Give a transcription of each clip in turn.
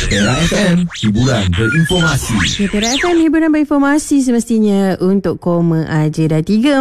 Era FM, hiburan berinformasi. Era FM, hiburan berinformasi semestinya untuk koma aja. Dah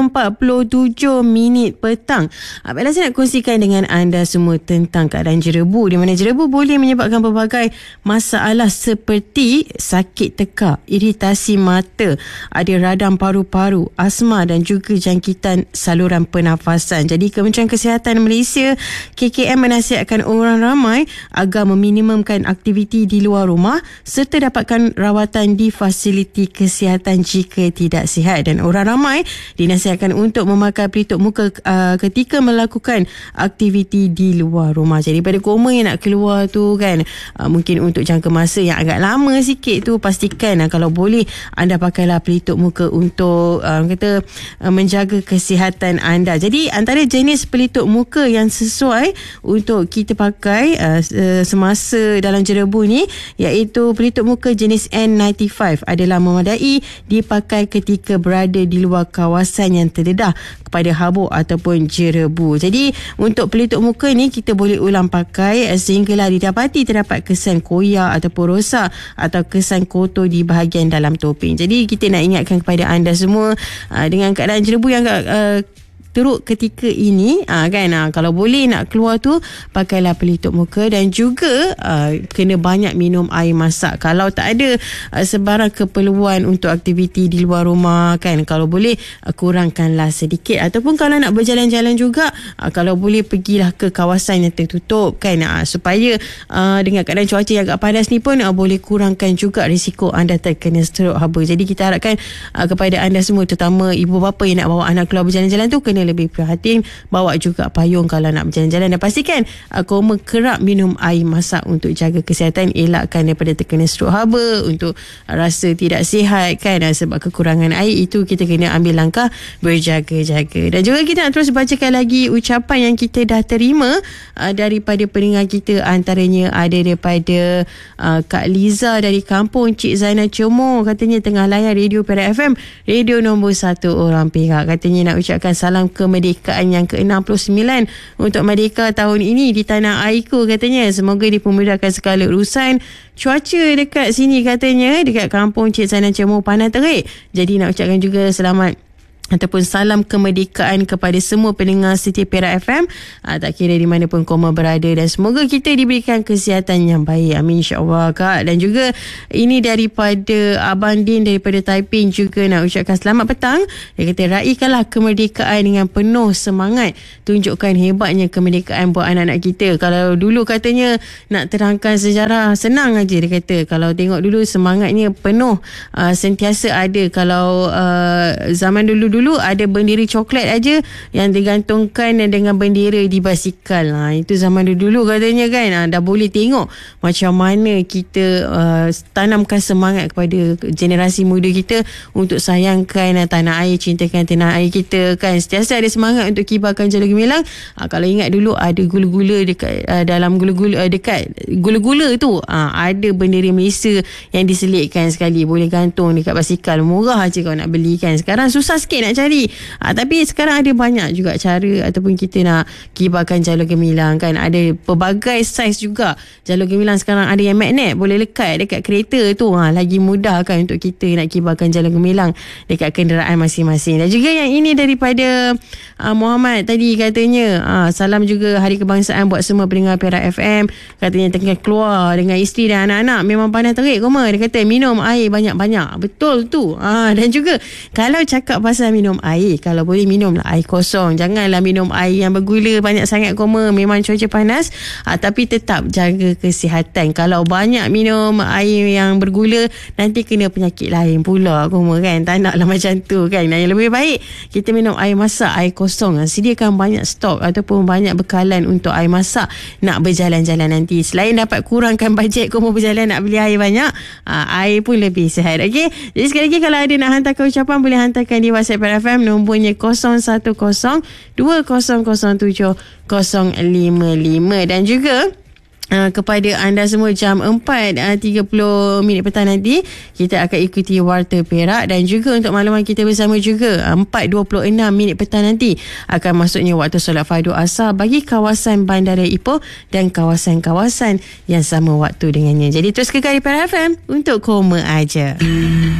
3.47 minit petang. Baiklah, saya nak kongsikan dengan anda semua tentang keadaan jerebu, di mana jerebu boleh menyebabkan pelbagai masalah seperti sakit tekak, iritasi mata, ada radang paru-paru, asma dan juga jangkitan saluran pernafasan. Jadi Kementerian Kesihatan Malaysia KKM menasihatkan orang ramai agar meminimumkan aktiviti di luar rumah serta dapatkan rawatan di fasiliti kesihatan jika tidak sihat. Dan orang ramai dinasihatkan untuk memakai pelitup muka ketika melakukan aktiviti di luar rumah. Jadi pada koma yang nak keluar tu kan, mungkin untuk jangka masa yang agak lama sikit tu, pastikan kalau boleh anda pakailah pelitup muka untuk menjaga kesihatan anda. Jadi antara jenis pelitup muka yang sesuai untuk kita pakai semasa dalam jerebu ni, iaitu pelitup muka jenis N95 adalah memadai dipakai ketika berada di luar kawasan yang terdedah kepada habuk ataupun jerebu. Jadi untuk pelitup muka ni kita boleh ulang pakai sehinggalah didapati terdapat kesan koyak ataupun rosak atau kesan kotor di bahagian dalam topeng. Jadi kita nak ingatkan kepada anda semua dengan keadaan jerebu yang agak teruk ketika ini, kalau boleh nak keluar tu pakailah pelitup muka dan juga kena banyak minum air masak. Kalau tak ada sebarang keperluan untuk aktiviti di luar rumah kalau boleh kurangkanlah sedikit, ataupun kalau nak berjalan-jalan juga kalau boleh pergilah ke kawasan yang tertutup supaya dengan keadaan cuaca yang agak panas ni pun boleh kurangkan juga risiko anda terkena stroke haba. Jadi kita harapkan kepada anda semua, terutama ibu bapa yang nak bawa anak keluar berjalan-jalan tu, kena lebih perhatian, bawa juga payung kalau nak berjalan-jalan, dan pastikan koma kerap minum air masak untuk jaga kesihatan, elakkan daripada terkena stroke haba, untuk rasa tidak sihat sebab kekurangan air. Itu kita kena ambil langkah berjaga-jaga. Dan juga kita nak terus bacakan lagi ucapan yang kita dah terima daripada pendengar kita. Antaranya ada daripada Kak Liza dari kampung Cik Zainal Cemoh, katanya tengah layan radio Perak FM, radio nombor 1 orang Perak. Katanya nak ucapkan salam kemerdekaan yang ke-69 untuk merdeka tahun ini di tanah airku, katanya. Semoga dipermudahkan segala urusan. Cuaca dekat sini katanya, dekat kampung Cik Zainal Cemoh, panas terik. Jadi nak ucapkan juga selamat ataupun salam kemerdekaan kepada semua pendengar setia Perak FM, tak kira di mana pun koma berada, dan semoga kita diberikan kesihatan yang baik. Amin, insyaAllah Kak. Dan juga ini daripada Abang Din daripada Taiping, juga nak ucapkan selamat petang. Dia kata raikanlah kemerdekaan dengan penuh semangat, tunjukkan hebatnya kemerdekaan buat anak-anak kita. Kalau dulu katanya nak terangkan sejarah senang aja, dia kata kalau tengok dulu semangatnya penuh, sentiasa ada. Kalau zaman dulu ada bendera coklat aja yang digantungkan dengan bendera di basikal. Itu zaman dulu katanya dah boleh tengok macam mana kita tanamkan semangat kepada generasi muda kita untuk sayangkan tanah air, cintakan tanah air kita sentiasa ada semangat untuk kibarkan Jalur Gemilang. Kalau ingat dulu ada gula-gula dekat dalam gula-gula, dekat gula-gula tu ada bendera Malaysia yang diselitkan sekali, boleh gantung dekat basikal. Murah aja kalau nak beli Sekarang susah sikit nak cari, tapi sekarang ada banyak juga cara ataupun kita nak kibarkan Jalur Gemilang ada pelbagai saiz juga. Jalur Gemilang sekarang ada yang magnet, boleh lekat dekat kereta tu, lagi mudah untuk kita nak kibarkan Jalur Gemilang dekat kenderaan masing-masing. Dan juga yang ini daripada Muhammad tadi, katanya salam juga Hari Kebangsaan buat semua pendengar Perak FM. Katanya tengah keluar dengan isteri dan anak-anak, memang panas terik koma. Dia kata minum air banyak-banyak. Betul tu. Dan juga kalau cakap pasal minum air, kalau boleh minumlah air kosong, janganlah minum air yang bergula banyak sangat koma. Memang cuaca panas, tapi tetap jaga kesihatan. Kalau banyak minum air yang bergula, nanti kena penyakit lain pula koma tak naklah macam tu Yang lebih baik kita minum air masak, air kosong. Sediakan banyak stok ataupun banyak bekalan untuk air masak nak berjalan-jalan nanti. Selain dapat kurangkan bajet koma berjalan, nak beli air banyak, air pun lebih sihat. Okey, jadi sekali lagi kalau ada nak hantarkan ucapan, boleh hantarkan di WhatsApp FM, nombornya 0102007055. Dan juga kepada anda semua jam 4.30 petang nanti kita akan ikuti Warta Perak, dan juga untuk makluman kita bersama juga 4.26 petang nanti akan masuknya waktu solat fardu asar bagi kawasan Bandara Ipoh dan kawasan-kawasan yang sama waktu dengannya. Jadi terus kekal di Perak FM untuk Koma Aja.